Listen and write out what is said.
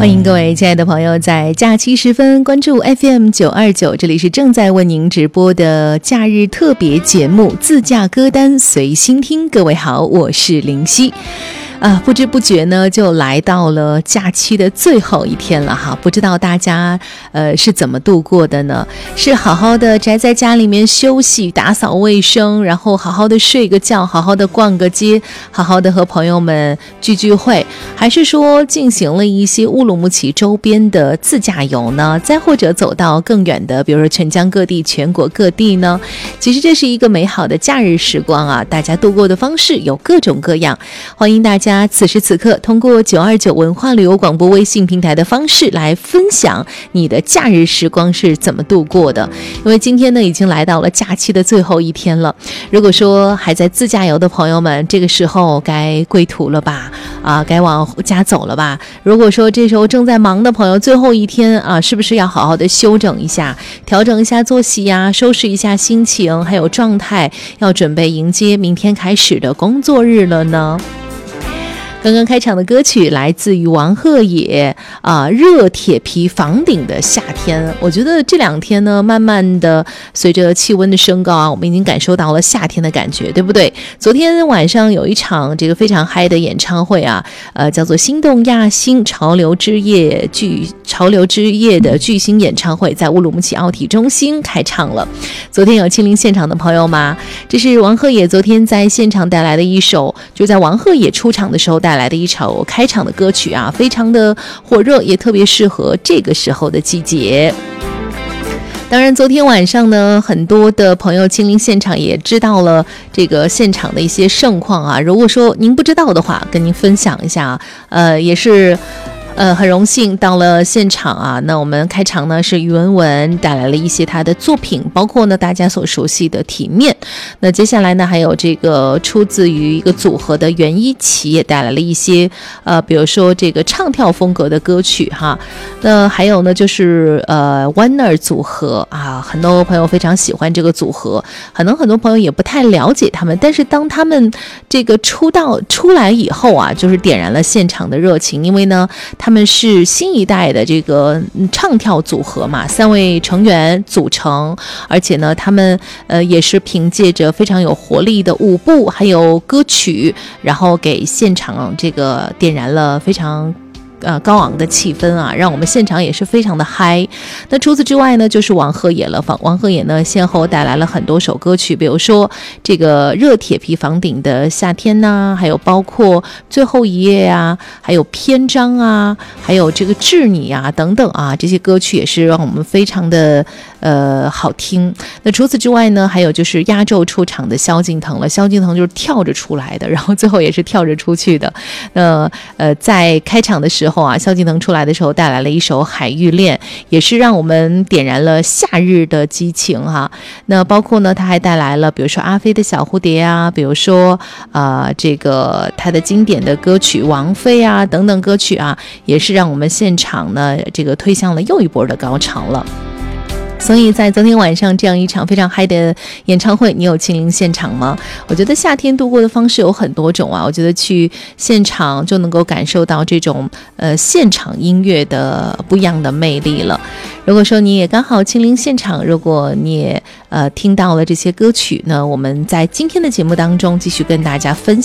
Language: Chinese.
欢迎各位亲爱的朋友在假期时分关注 FM929， 这里是正在为您直播的假日特别节目自驾歌单随心听。各位好，我是林夕。不知不觉呢就来到了假期的最后一天了哈，不知道大家是怎么度过的呢？是好好的宅在家里面休息打扫卫生，然后好好的睡个觉，好好的逛个街，好好的和朋友们聚聚会，还是说进行了一些乌鲁木齐周边的自驾游呢？再或者走到更远的比如说全疆各地全国各地呢？其实这是一个美好的假日时光啊，大家度过的方式有各种各样，欢迎大家此时此刻通过929文化旅游广播微信平台的方式来分享你的假日时光是怎么度过的。因为今天呢已经来到了假期的最后一天了，如果说还在自驾游的朋友们，这个时候该归途了吧，该往家走了吧。如果说这时候正在忙的朋友，最后一天是不是要好好的休整一下，调整一下作息呀，收拾一下心情还有状态，要准备迎接明天开始的工作日了呢？刚刚开场的歌曲来自于王鹤野热铁皮房顶的夏天。我觉得这两天呢慢慢的随着气温的升高我们已经感受到了夏天的感觉，对不对？昨天晚上有一场这个非常嗨的演唱会叫做心动亚星潮流之夜的巨星演唱会，在乌鲁木齐奥体中心开唱了。昨天有亲临现场的朋友吗？这是王鹤野昨天在现场带来的一首，就在王鹤野出场的时候带来的一首开场的歌曲非常的火热，也特别适合这个时候的季节。当然昨天晚上呢很多的朋友亲临现场也知道了这个现场的一些盛况如果说您不知道的话跟您分享一下也是很荣幸到了现场那我们开场呢是于文文带来了一些他的作品，包括呢大家所熟悉的体面。那接下来呢还有这个出自于一个组合的袁一奇也带来了一些比如说这个唱跳风格的歌曲那还有呢就是Warner 组合很多朋友非常喜欢这个组合，可能很多朋友也不太了解他们，但是当他们这个出来以后就是点燃了现场的热情。因为呢他们是新一代的这个唱跳组合嘛，3位成员组成，而且呢他们也是凭借着非常有活力的舞步还有歌曲，然后给现场这个点燃了非常高昂的气氛让我们现场也是非常的嗨。那除此之外呢就是王鹤野了。王鹤野呢先后带来了很多首歌曲，比如说这个热铁皮房顶的夏天还有包括最后一页还有篇章还有这个致你等等这些歌曲也是让我们非常的好听。那除此之外呢还有就是压轴出场的萧敬腾了。萧敬腾就是跳着出来的，然后最后也是跳着出去的。在开场的时候萧敬腾出来的时候带来了一首海芋恋，也是让我们点燃了夏日的激情那包括呢他还带来了比如说阿飞的小蝴蝶比如说这个他的经典的歌曲王菲等等歌曲也是让我们现场呢这个推向了又一波的高潮了。所以在昨天晚上这样一场非常嗨的演唱会，你有亲临现场吗？我觉得夏天度过的方式有很多种我觉得去现场就能够感受到这种现场音乐的不一样的魅力了。如果说你也刚好亲临现场，如果你也听到了这些歌曲呢，我们在今天的节目当中继续跟大家分享